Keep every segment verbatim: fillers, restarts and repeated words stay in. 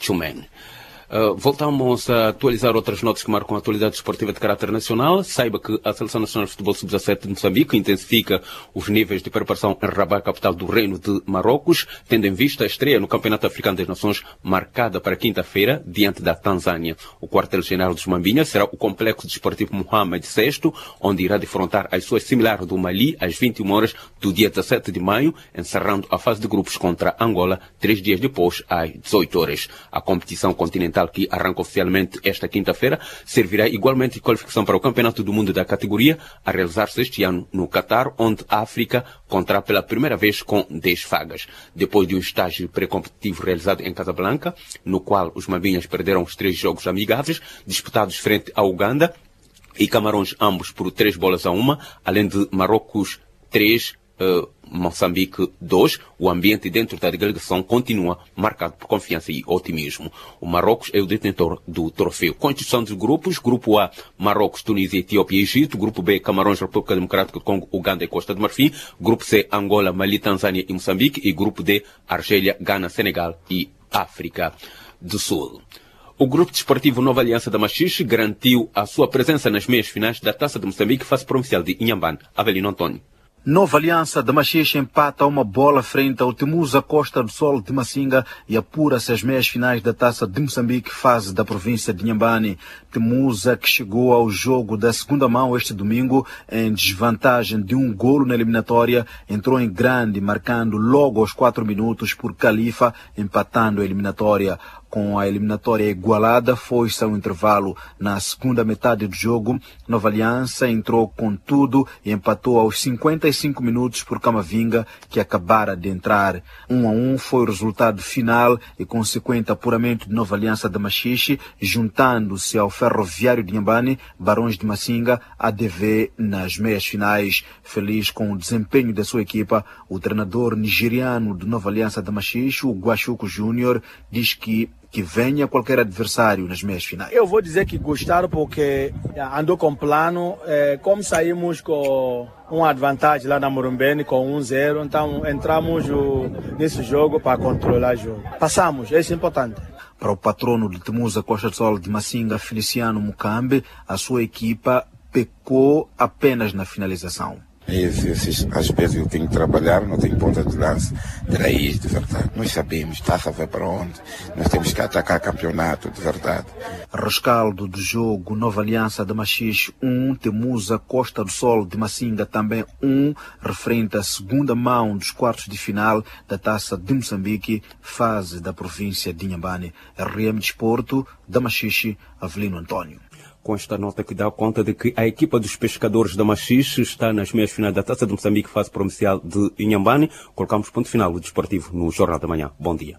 Tchumene. Uh, voltamos a atualizar outras notas que marcam a atualidade esportiva de caráter nacional. Saiba que a Seleção Nacional de Futebol sub dezassete de Moçambique intensifica os níveis de preparação em Rabat, capital do Reino de Marrocos, tendo em vista a estreia no Campeonato Africano das Nações, marcada para quinta-feira, diante da Tanzânia. O quartel-general dos Mambinhas será o Complexo Desportivo Mohamed sexto, onde irá defrontar as suas similares do Mali às vinte e uma horas do dia dezassete de maio, encerrando a fase de grupos contra Angola, três dias depois, às dezoito horas. A competição continental, que arranca oficialmente esta quinta-feira, servirá igualmente de qualificação para o Campeonato do Mundo da categoria, a realizar-se este ano no Catar, onde a África contará pela primeira vez com dez vagas. Depois de um estágio pré-competitivo realizado em Casablanca, no qual os Mambinhas perderam os três jogos amigáveis, disputados frente à Uganda e Camarões, ambos por três bolas a uma, além de Marrocos três, Uh, Moçambique dois, o ambiente dentro da delegação continua marcado por confiança e otimismo. O Marrocos é o detentor do troféu. Constituição dos grupos: Grupo A, Marrocos, Tunísia, Etiópia e Egito. Grupo B, Camarões, República Democrática do Congo, Uganda e Costa do Marfim. Grupo C, Angola, Mali, Tanzânia e Moçambique. E Grupo D, Argélia, Gana, Senegal e África do Sul. O Grupo Desportivo Nova Aliança da Machixe garantiu a sua presença nas meias finais da Taça de Moçambique, face provincial de Inhambane. Avelino Antônio. Nova Aliança da Machixe empata uma bola frente ao Temusa Costa do Sol de Massinga e apura-se às meias finais da Taça de Moçambique, fase da província de Inhambane. Temusa, que chegou ao jogo da segunda mão este domingo em desvantagem de um golo na eliminatória, entrou em grande, marcando logo aos quatro minutos por Califa, empatando a eliminatória. Com a eliminatória igualada, foi-se ao intervalo. Na segunda metade do jogo, Nova Aliança entrou com tudo e empatou aos cinquenta e cinco minutos por Camavinga, que acabara de entrar. Um a um foi o resultado final e consequente apuramento de Nova Aliança da Machixe, juntando-se ao Ferroviário de Inhambane, Barões de Massinga, A D V nas meias finais. Feliz com o desempenho da sua equipa, o treinador nigeriano de Nova Aliança da Machixe, o Guachuco Júnior, diz que que venha qualquer adversário nas meias finais. Eu vou dizer que gostaram porque andou com plano. É, como saímos com uma vantagem lá na Morumbene com um zero, então entramos o, nesse jogo para controlar o jogo. Passamos, isso é importante. Para o patrono de Temusa Costa do Sol de Massinga, Feliciano Mucambe, a sua equipa pecou apenas na finalização. Esses aspectos eu tenho que trabalhar, não tenho ponta de lança de raiz, de verdade. Nós sabemos, está a ver para onde. Nós temos que atacar campeonato, de verdade. Rescaldo do jogo: Nova Aliança da Machixe um, Temusa Costa do Sol de Massinga também um, referente à segunda mão dos quartos de final da Taça de Moçambique, fase da província de Inhambane. R M Desporto, da Machixe, Avelino Antônio. Com esta nota que dá conta de que a equipa dos pescadores da Machixe está nas meias finais da Taça de Moçambique, fase provincial de Inhambane. Colocamos ponto final do desportivo no Jornal da Manhã. Bom dia.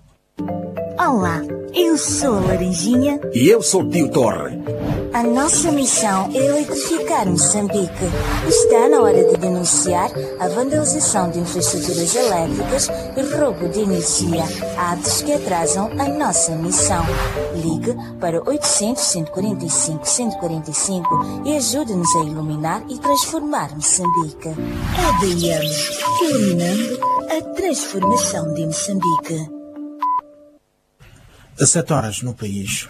Olá, eu sou a Laranjinha. E eu sou o Tio Torre. A nossa missão é eletrificar Moçambique. Está na hora de denunciar a vandalização de infraestruturas elétricas e roubo de energia, atos que atrasam a nossa missão. Ligue para oitocentos, cento e quarenta e cinco, cento e quarenta e cinco e ajude-nos a iluminar e transformar Moçambique. A D M, iluminando a transformação de Moçambique. A sete horas no país.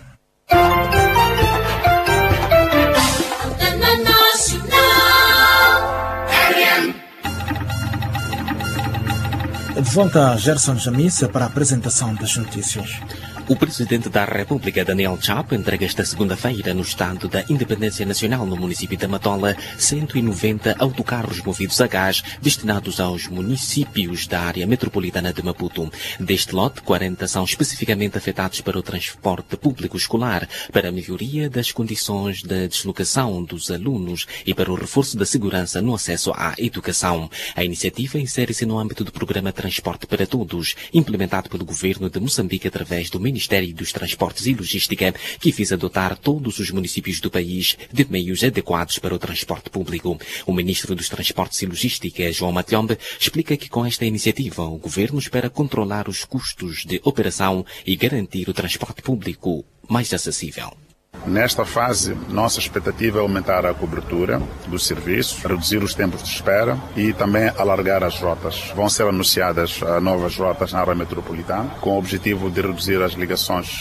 De volta a Gerson Jamissa para a apresentação das notícias. O Presidente da República, Daniel Chapo, entrega esta segunda-feira, no Estado da Independência Nacional, no município de Matola, cento e noventa autocarros movidos a gás destinados aos municípios da área metropolitana de Maputo. Deste lote, quarenta são especificamente afetados para o transporte público escolar, para a melhoria das condições de deslocação dos alunos e para o reforço da segurança no acesso à educação. A iniciativa insere-se no âmbito do programa Transporte para Todos, implementado pelo Governo de Moçambique através do Ministério dos Transportes e Logística, que visa dotar todos os municípios do país de meios adequados para o transporte público. O Ministro dos Transportes e Logística, João Matiombe, explica que com esta iniciativa o Governo espera controlar os custos de operação e garantir o transporte público mais acessível. Nesta fase, nossa expectativa é aumentar a cobertura dos serviços, reduzir os tempos de espera e também alargar as rotas. Vão ser anunciadas novas rotas na área metropolitana, com o objetivo de reduzir as ligações